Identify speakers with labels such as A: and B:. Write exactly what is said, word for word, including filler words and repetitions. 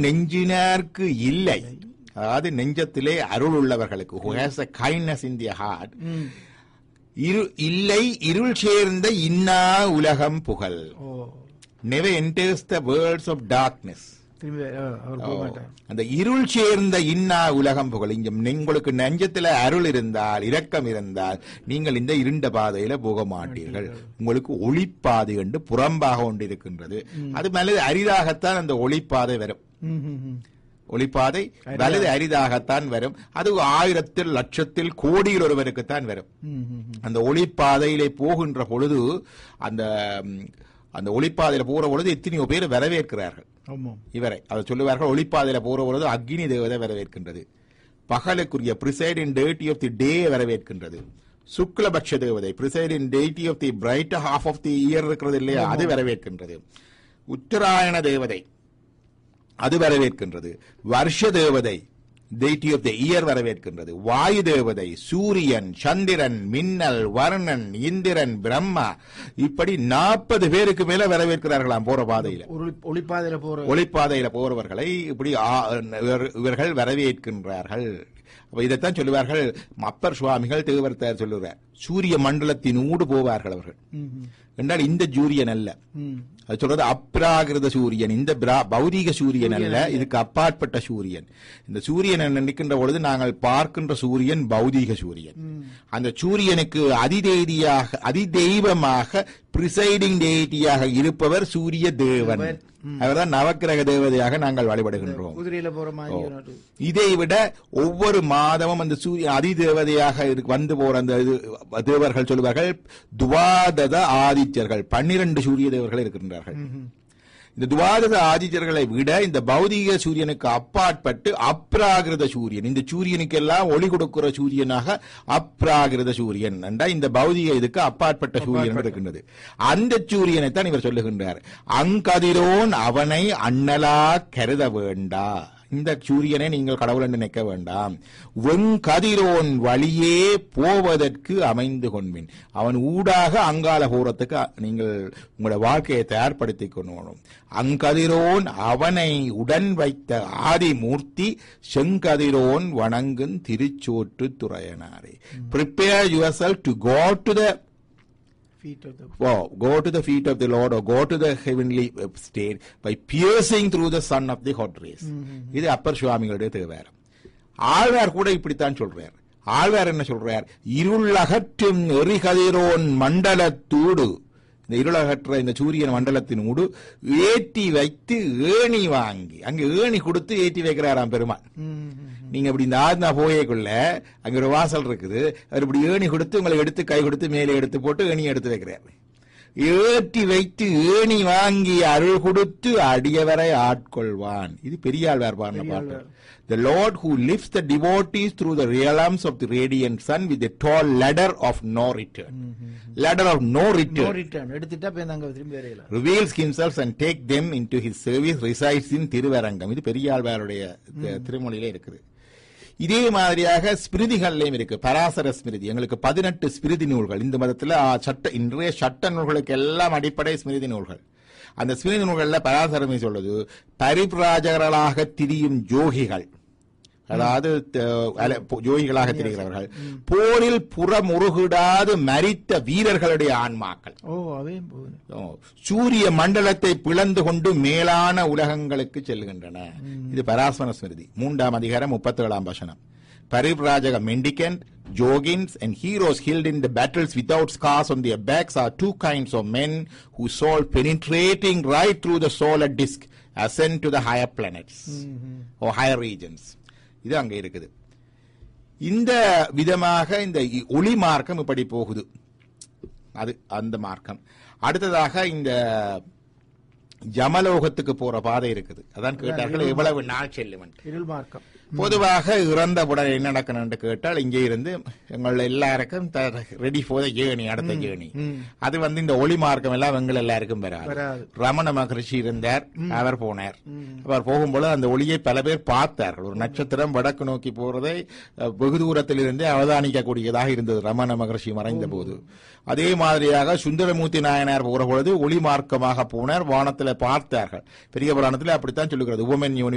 A: நெஞ்சினார்க்கு இல்லை, அதாவது நெஞ்சத்திலே அருள் உள்ளவர்களுக்கு, who has a kindness in their heart, இரு இல்லை இருள் சேர்ந்த இன்னா உலகம் புகழ். never enters the worlds of darkness. அந்த இருள் சேர்ந்த இன்னா உலகம் புகழ். இங்க உங்களுக்கு நெஞ்சத்துல அருள் இருந்தால், இரக்கம் இருந்தால், நீங்கள் இந்த இருண்ட பாதையில போக மாட்டீர்கள். உங்களுக்கு ஒளிப்பாதை என்று புறம்பாக ஒன்று இருக்கின்றது. அது மேலே அரிதாகத்தான் அந்த ஒளிப்பாதை வரும். ஒளிப்பாதை வலது அரிதாகத்தான் வரும். அது ஆயிரத்தில் லட்சத்தில் கோடியில் ஒருவருக்குத்தான் வரும். அந்த ஒளிப்பாதையிலே போகின்ற பொழுது, அந்த அந்த ஒளிப்பாதையில போற பொழுது எத்தனையோ பேர் வரவேற்கிறார்கள் இவரை. அதை சொல்லுவார்கள், ஒளிப்பாதையில போற பொழுது அக்னி தேவதை வரவேற்கின்றது, பகலுக்குரிய பிரிசைடிங் டேட்டி ஆஃப் தி டே வரவேற்கின்றது, சுக்லபக்ஷ தேவதை presiding டேட்டி of the bright half of the year இருக்கிறது இல்லையா, அது வரவேற்கின்றது, உத்தராயண தேவதை அது வரவேற்கின்றது, வருஷ தேவதை deity of the year வரவேற்கின்றது, வாயு தேவதை, சூரியன், சந்திரன், மின்னல், வர்ணன், இந்திரன், பிரம்மா, இப்படி நாற்பது பேருக்கு மேல வரவேற்கிறார்களாம் போற பாதையில.
B: ஒளிப்பாதையில போற
A: ஒளிப்பாதையில போறவர்களை இப்படி இவர்கள் வரவேற்கின்றார்கள். அப்ப இதைத்தான் சொல்லுவார்கள் அப்பர் சுவாமிகள் தேவர்த்தார் சொல்லுவார், சூரிய மண்டலத்தினூடு போவார்கள் அவர்கள் என்றால் இந்த சூரியன் அல்ல, அது சொல்றது அப்ராகிருத சூரியன், இந்த பௌதீக சூரியன் அல்ல, இதுக்கு அப்பாற்பட்ட சூரியன். இந்த சூரியன் நினைக்கின்ற பொழுது நாங்கள் பார்க்கின்ற சூரியன் பௌதீக சூரியன். அந்த சூரியனுக்கு அதிதெய்தியாக அதிதெய்வமாக பிரிசைடிங் டேட்டியாக இருப்பவர் சூரிய தேவன். அவர்தான் நவக்கிரக தேவதையாக நாங்கள் வழிபடுகின்றோம். இதை விட ஒவ்வொரு மாதமும் அந்த சூரிய அதிதேவதையாக வந்து போற அந்த தேவர்கள் சொல்லுவார்கள் துவாதத ஆதித்யர்கள், பன்னிரண்டு சூரிய தேவர்கள் இருக்கின்றார்கள். இந்த துவாதச ஆதித்யர்களை விட இந்த பௌதிக சூரியனுக்கு அப்பாற்பட்டு அப்ராகிருத சூரியன், இந்த சூரியனுக்கு எல்லாம் ஒளி கொடுக்கிற சூரியனாக அப்ராகிருத சூரியன் என்றா இந்த பௌதிக இதுக்கு அப்பாற்பட்ட சூரியன் இருக்கின்றது. அந்த சூரியனை தான் இவர் சொல்லுகின்றார், அங்கதிரோன் அவனை அண்ணலா கருத வேண்டா. இந்த சூரியனை நீங்கள் கடவுள் என்று நினைக்க வேண்டாம். வெங்கதிரோன் வழியே போவதற்கு அமைந்து கொள்வின், அவன் ஊடாக அங்கால போறதுக்கு நீங்கள் உங்களோட வாழ்க்கையை தயார்படுத்திக் கொள்ளணும். அங்கதிரோன் அவனை உடன் வைத்த ஆதிமூர்த்தி செங்கதிரோன் வணங்கும் திருச்சோற்று துறையனாரே. Prepare yourself to go to the feet of the oh, go to the feet of the Lord, or go to the heavenly state by piercing through the sun of the hot rays. இது அப்பர் சுவாமிகளுடைய தேவாரம். ஆழ்வார் கூட இப்படித்தான் சொல்றார். ஆழ்வார் என்ன சொல்றார், இருளகற்றும் எரிகதிரோன் மண்டலத்தூடு, இந்த இருளகற்ற இந்த சூரியன் மண்டலத்தின் மூடு ஏற்றி வைத்து ஏணி வாங்கி, அங்க ஏணி கொடுத்து ஏற்றி வைக்கிறாராம் பெருமாள். நீங்க இப்படி இந்த ஆத்மா போயக்குள்ள அங்க ஒரு வாசல் இருக்குது, அவர் இப்படி ஏணி கொடுத்து உங்களை எடுத்து கை கொடுத்து மேலே எடுத்து போட்டு ஏணி எடுத்து வைக்கிறார். ஏற்றி வைத்து ஏணி வாங்கி அருள் கொடுத்து அடியவரை ஆட்கொள்வான். இது பெரியாழ்வார் பாடின பாட்டு. The Lord who lifts the devotees through the realms of the radiant sun with a tall ladder of no return. Ladder of no return. No return. எடுத்துட்டா பேந்தாங்க திரும்பி வரையல. Reveals himself and take them into his service, resides in Thiruvarangam. இது பெரியாழ்வாருடைய திருமொழியிலே இருக்குது. இதே மாதிரியாக ஸ்மிருதிகள்லையும் இருக்கு. பராசர ஸ்மிருதி, எங்களுக்கு பதினெட்டு ஸ்மிருதி நூல்கள் இந்த மதத்தில் சட்ட இன்றைய சட்ட நூல்களுக்கு எல்லாம் அடிப்படை ஸ்மிருதி நூல்கள். அந்த ஸ்மிருதி நூல்கள்ல பராசரமை சொல்லுது, பரிபிராஜகர்களாக திரியும் ஜோகிகள், அதாவது ஜோகிகளாக திரிகிறவர்கள், போரில் புறமுருகிடாது மரித்த வீரர்களுடைய ஆன்மாக்கள், சூரிய மண்டலத்தை பிளந்து கொண்டு மேலான உலகங்களுக்கு செல்கின்றன. இது பராசர ஸ்மிருதி, மூன்றாம் அதிகாரம் முப்பத்தி ஏழாம் வசனம். பரிபிராஜக மெண்டிகண்ட், Yogins and heroes killed in the battles without scars on their backs are two kinds of men whose soul penetrating right through the solar disk ascend to the higher planets mm-hmm. or higher regions. இது அங்க இருக்குது. இந்த விதமாக இந்த ஒளி மார்க்கம் இப்படி போகுது, அது அந்த மார்க்கம். அடுத்ததாக இந்த ஜமலோகத்துக்கு போற பாதை இருக்குது. அதான் கேட்டார்கள் எவ்வளவு நாள் செல்லும் இருள் மார்க்கம். பொதுவாக இறந்தவுடன் என்ன நடக்கணும் என்று கேட்டால், இங்கே இருந்து எங்கள் எல்லாருக்கும் ரெடி ஃபார் த ஜேர்னி, அடுத்த ஜேர்னி. அது வந்து இந்த ஒளி மார்க்கம் எல்லாம் எங்கள் எல்லாருக்கும் வராது. ரமண மகரிஷி இருந்தார், அவர் போனார். அவர் போகும்போது அந்த ஒளியை பல பேர் பார்த்தார்கள். ஒரு நட்சத்திரம் வடக்கு நோக்கி போறதை வெகு தூரத்தில் இருந்தே அவதானிக்கக்கூடியதாக இருந்தது ரமண மகரிஷி மறைந்த போது. அதே மாதிரியாக சுந்தரமூர்த்தி நாயனார் போற பொழுது ஒளி மார்க்கமாக போனார், வானத்தில் பார்த்தார்கள். பெரிய புராணத்தில் அப்படித்தான் சொல்லுகிறது. உவமன்